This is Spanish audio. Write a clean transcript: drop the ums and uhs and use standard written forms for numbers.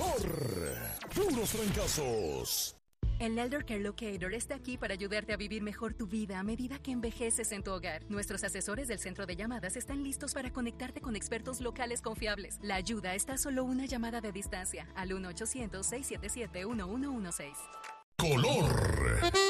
Color. Puros trancazos. El Elder Care Locator está aquí para ayudarte a vivir mejor tu vida a medida que envejeces en tu hogar. Nuestros asesores del centro de llamadas están listos para conectarte con expertos locales confiables. La ayuda está a solo una llamada de distancia al 1-800-677-1116. Color.